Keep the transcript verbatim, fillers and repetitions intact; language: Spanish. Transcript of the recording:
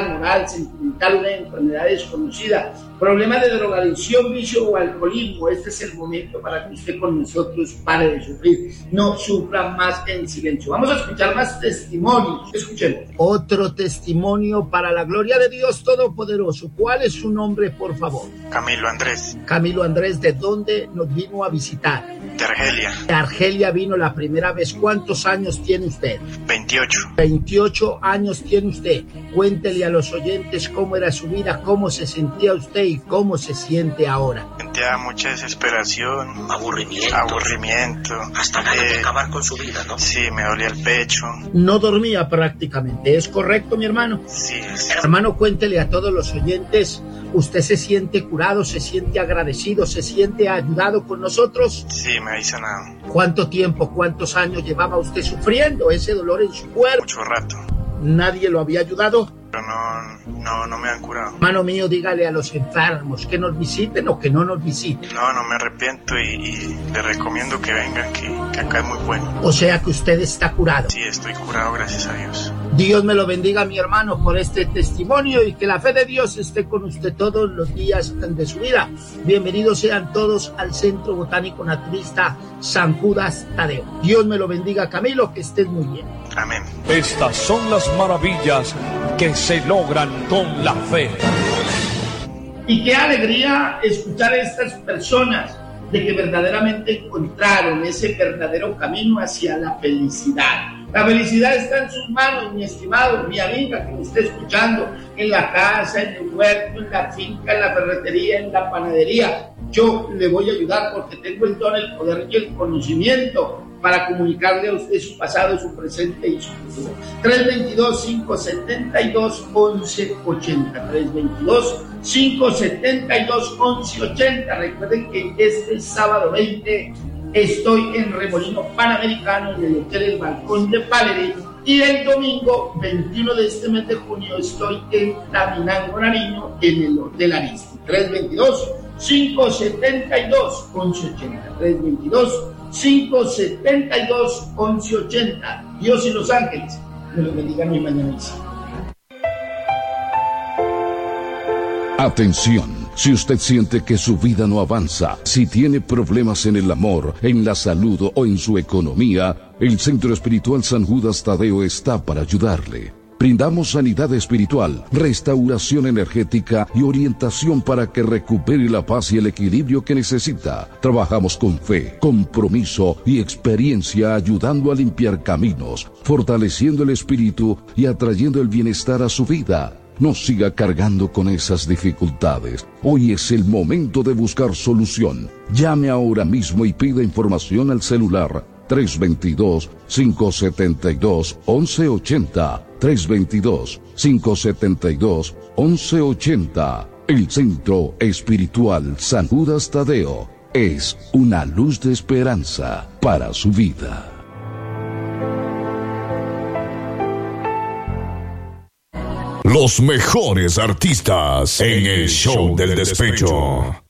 social, moral, sentimental, una enfermedad desconocida, problemas de drogadicción, vicio o alcoholismo. Este es el momento para que usted con nosotros pare de sufrir, no sufra más en silencio. Vamos a escuchar más testimonios. Escuchemos. Otro testimonio para la gloria de Dios Todopoderoso. ¿Cuál es su nombre, por favor? Camilo Andrés. Camilo Andrés, ¿de dónde nos vino a visitar? De Argelia. De Argelia vino la primera vez. ¿Cuántos años tiene usted? veintiocho. veintiocho años tiene usted. Cuéntele a los oyentes cómo era su vida, cómo se sentía usted y cómo se siente ahora. Sentía mucha desesperación, aburrimiento, aburrimiento hasta ganas eh, de acabar con su vida, ¿no? Sí, me dolía el pecho. No dormía prácticamente, ¿es correcto, mi hermano? Sí, sí. Hermano, cuéntele a todos los oyentes, ¿usted se siente curado, se siente agradecido, se siente ayudado con nosotros? Sí, me había sanado. ¿Cuánto tiempo, cuántos años llevaba usted sufriendo ese dolor en su cuerpo? Mucho rato. ¿Nadie lo había ayudado? Pero no, no, no me han curado. Hermano mío, dígale a los enfermos que nos visiten o que no nos visiten. No, no me arrepiento y, y le recomiendo que vengan, que, que acá es muy bueno. O sea que usted está curado. Sí, estoy curado, gracias a Dios. Dios me lo bendiga, mi hermano, por este testimonio y que la fe de Dios esté con usted todos los días de su vida. Bienvenidos sean todos al Centro Botánico Naturista San Judas Tadeo. Dios me lo bendiga, Camilo, que estés muy bien. Amén. Estas son las maravillas que se logran con la fe. Y qué alegría escuchar a estas personas de que verdaderamente encontraron ese verdadero camino hacia la felicidad. La felicidad está en sus manos, mi estimado, mi amiga que me esté escuchando, en la casa, en el huerto, en la finca, en la ferretería, en la panadería. Yo le voy a ayudar porque tengo el don, el poder y el conocimiento para comunicarle a usted su pasado, su presente y su futuro. tres dos dos, cinco siete dos, once ochenta. tres dos dos, cinco siete dos, once ochenta. Recuerden que este sábado veinte estoy en Remolino Panamericano, en el Hotel El Balcón de Palerí. Y el domingo veintiuno de este mes de junio estoy en Taminango, Nariño, en el Hotel Aristi. tres dos dos, cinco siete dos, once ochenta. tres dos dos, cinco siete dos, once ochenta. Dios y los ángeles me lo bendigan mi mañana. Atención. Si usted siente que su vida no avanza, si tiene problemas en el amor, en la salud o en su economía, el Centro Espiritual San Judas Tadeo está para ayudarle. Brindamos sanidad espiritual, restauración energética y orientación para que recupere la paz y el equilibrio que necesita. Trabajamos con fe, compromiso y experiencia ayudando a limpiar caminos, fortaleciendo el espíritu y atrayendo el bienestar a su vida. No siga cargando con esas dificultades. Hoy es el momento de buscar solución. Llame ahora mismo y pida información al celular tres dos dos, cinco siete dos, once ochenta. tres dos dos, cinco siete dos, once ochenta. El Centro Espiritual San Judas Tadeo es una luz de esperanza para su vida. Los mejores artistas en el Show del Despecho.